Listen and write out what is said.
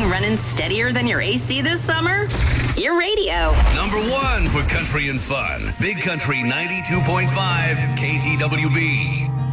anything running steadier than your AC this summer? Your radio. Number one for country and fun. Big Country 92.5 KTWB.